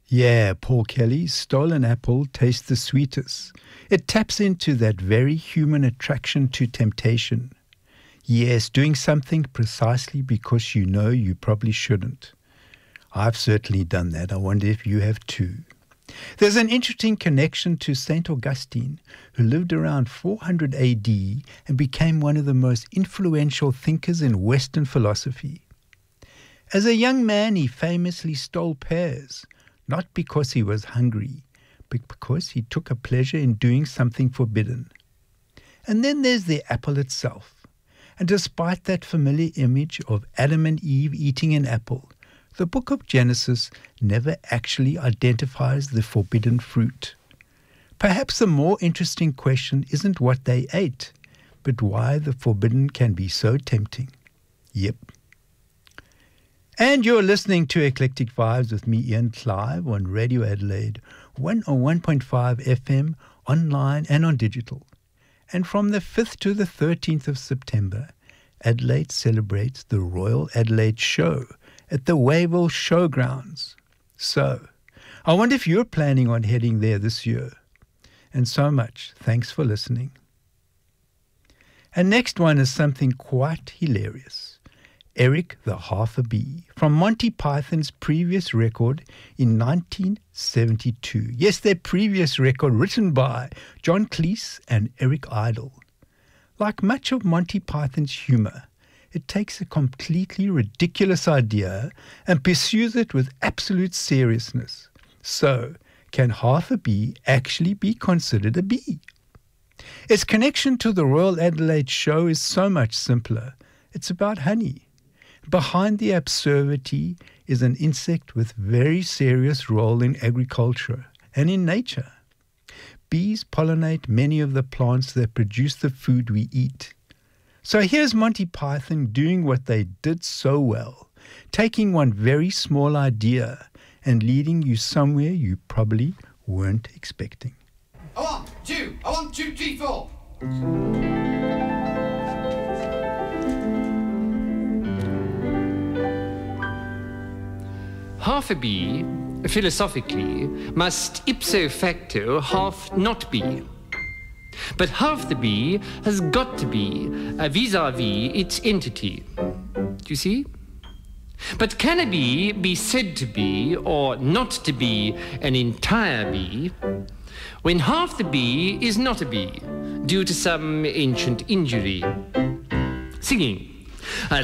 Yeah, Paul Kelly's Stolen Apple tastes the sweetest. It taps into that very human attraction to temptation. Yes, doing something precisely because you know you probably shouldn't. I've certainly done that. I wonder if you have too. There's an interesting connection to St. Augustine, who lived around 400 AD and became one of the most influential thinkers in Western philosophy. As a young man, he famously stole pears, not because he was hungry, but because he took a pleasure in doing something forbidden. And then there's the apple itself. And despite that familiar image of Adam and Eve eating an apple, the book of Genesis never actually identifies the forbidden fruit. Perhaps the more interesting question isn't what they ate, but why the forbidden can be so tempting. Yep. And you're listening to Eclectic Vibes with me, Ian Clive, on Radio Adelaide, 101.5 FM, online and on digital. And from the 5th to the 13th of September, Adelaide celebrates the Royal Adelaide Show at the Wayville Showgrounds. So, I wonder if you're planning on heading there this year. And so much. Thanks for listening. And next one is something quite hilarious. Eric the Half a Bee, from Monty Python's previous record in 1972. Yes, their previous record written by John Cleese and Eric Idle. Like much of Monty Python's humor, it takes a completely ridiculous idea and pursues it with absolute seriousness. So, can half a bee actually be considered a bee? Its connection to the Royal Adelaide Show is so much simpler. It's about honey. Behind the absurdity is an insect with very serious role in agriculture and in nature. Bees pollinate many of the plants that produce the food we eat. So here's Monty Python doing what they did so well, taking one very small idea and leading you somewhere you probably weren't expecting. I want two, 3, 4. Half a bee, philosophically, must ipso facto half not be. But half the bee has got to be vis-à-vis its entity. Do you see? But can a bee be said to be or not to be an entire bee when half the bee is not a bee due to some ancient injury? Singing.